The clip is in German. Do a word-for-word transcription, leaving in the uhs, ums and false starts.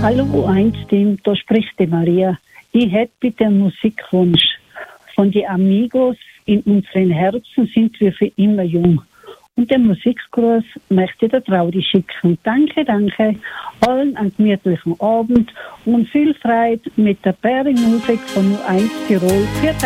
Hallo U eins Team, da spricht die Maria. Ich hätte bitte einen Musikwunsch. Von den Amigos in unseren Herzen sind wir für immer jung. Und den Musikgruß möchte der Traudi schicken. Danke, danke. Allen einen gemütlichen Abend und viel Freude mit der Bärenmusik von U eins Tirol. Für